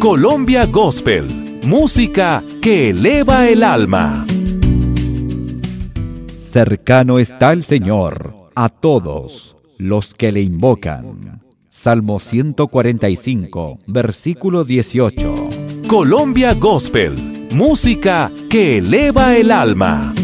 Colombia Gospel, música que eleva el alma. Cercano está el Señor a todos los que le invocan. Salmo 145, versículo 18. Colombia Gospel, música que eleva el alma.